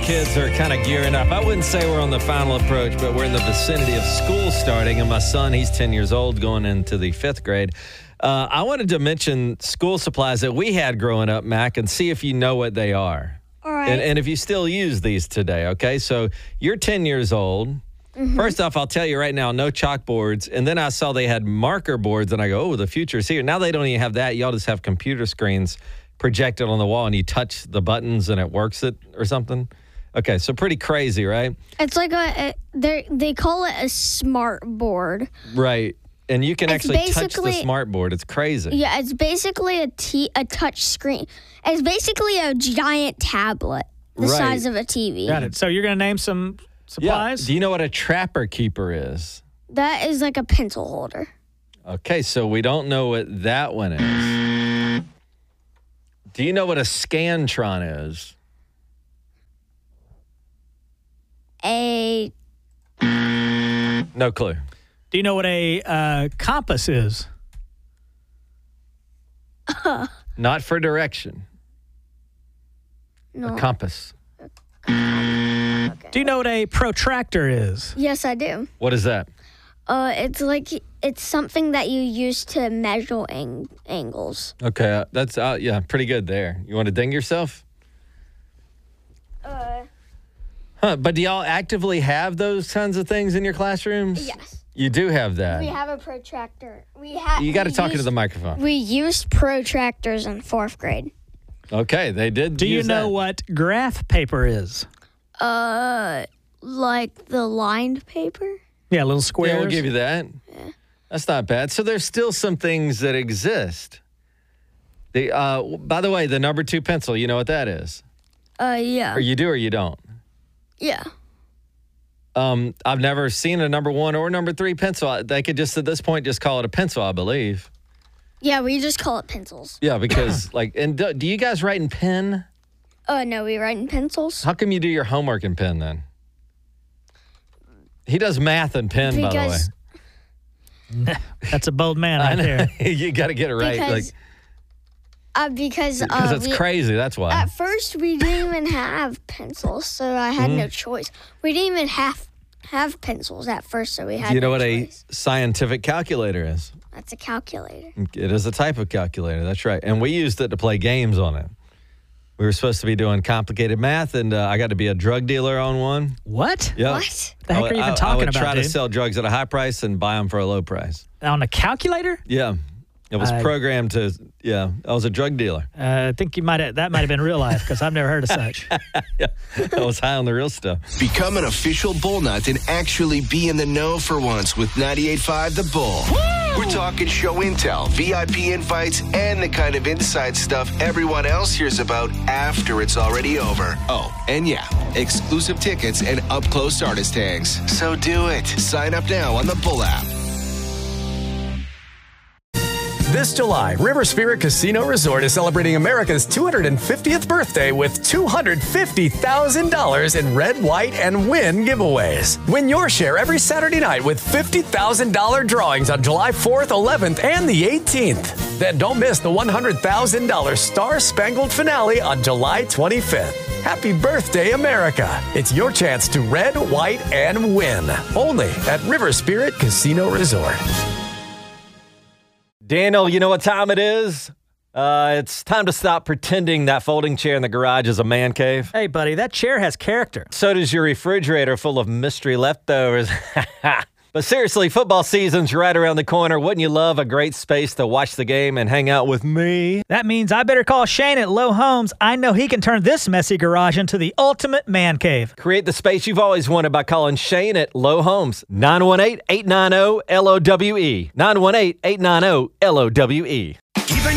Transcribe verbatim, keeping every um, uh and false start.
kids are kind of gearing up. I wouldn't say we're on the final approach, but we're in the vicinity of school starting. And my son, he's ten years old, going into the fifth grade. Uh, I wanted to mention school supplies that we had growing up, Mac, and see if you know what they are. All right. And, and if you still use these today, okay? So you're ten years old. Mm-hmm. First off, I'll tell you right now, no chalkboards. And then I saw they had marker boards, and I go, oh, the future's here. Now they don't even have that. Y'all just have computer screens projected on the wall, and you touch the buttons, and it works it or something. Okay, so pretty crazy, right? It's like a, a they call it a smart board. Right. And you can It's actually touch the basically- smart board. It's crazy. Yeah, it's basically a t a touch screen. It's basically a giant tablet the Right. size of a T V. Got it. So you're going to name some Yeah. supplies? Do you know what a trapper keeper is? That is like a pencil holder. Okay, so we don't know what that one is. Do you know what a Scantron is? A No clue. Do you know what a uh, compass is? Not for direction. no. A compass. Do you know what a protractor is? Yes, I do. What is that? Uh, it's like it's something that you use to measure ang- angles. Okay, uh, that's uh, yeah, pretty good there. You want to ding yourself? Uh, Huh, but do y'all actively have those kinds of things in your classrooms? yes. You do have that. We have a protractor. We have. You got to we talk into used- the microphone. We used protractors in fourth grade. Okay, they did. Do you use know that. what graph paper is? Uh, like the lined paper. Yeah, little squares. Yeah, we'll give you that. Yeah. That's not bad. So there's still some things that exist. The uh, by the way, the number two pencil. You know what that is? Uh, yeah. Or you do or you don't. Yeah. Um, I've never seen a number one or number three pencil. They could just at this point just call it a pencil, I believe. Yeah, we just call it pencils. Yeah, because like, and do, do you guys write in pen? Uh, no, we write in pencils. How come you do your homework in pen then? He does math in pen, by the way. Because That's a bold man I right know. there. You got to get it right, because, like uh, because because uh, it's we, crazy. That's why. at first we didn't even have pencils, so I had Mm-hmm. no choice. We didn't even have have pencils at first, so we had. Do you know no what choice. a scientific calculator is? That's a calculator. It is a type of calculator. That's right. And we used it to play games on it. We were supposed to be doing complicated math, and uh, I got to be a drug dealer on one. What? Yep. What? The heck I, are you I- even talking I would about, try to dude? sell drugs at a high price and buy them for a low price. On a calculator? Yeah. It was I- programmed to, yeah, I was a drug dealer. Uh, I think you might have, that might have been real life because I've never heard of such. Yeah, I was high on the real stuff. Become an official Bull Nut and actually be in the know for once with ninety-eight point five The Bull. We're talking show intel, V I P invites, and the kind of inside stuff everyone else hears about after it's already over. Oh, and yeah, exclusive tickets and up-close artist tags. So do it. Sign up now on the Bull app. This July, River Spirit Casino Resort is celebrating America's two hundred fiftieth birthday with two hundred fifty thousand dollars in red, white, and win giveaways. Win your share every Saturday night with fifty thousand dollars drawings on July fourth, eleventh, and the eighteenth. Then don't miss the one hundred thousand dollars Star Spangled finale on July twenty-fifth. Happy birthday, America. It's your chance to red, white, and win. Only at River Spirit Casino Resort. Daniel, you know what time it is? Uh, it's time to stop pretending that folding chair in the garage is a man cave. Hey, buddy, that chair has character. So does your refrigerator full of mystery leftovers. But seriously, football season's right around the corner. Wouldn't you love a great space to watch the game and hang out with me? That means I better call Shane at Low Homes. I know he can turn this messy garage into the ultimate man cave. Create the space you've always wanted by calling Shane at Low Homes. nine one eight, eight nine zero, L O W E. nine one eight, eight nine zero, L O W E.